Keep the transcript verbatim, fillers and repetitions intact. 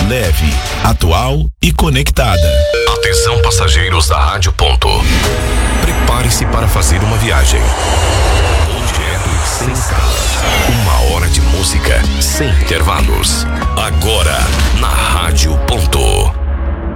leve, atual e conectada. Atenção, passageiros da Rádio Ponto. Prepare-se para fazer uma viagem. Objeto sem escala. Uma hora de música sem intervalos. Agora, na Rádio Ponto.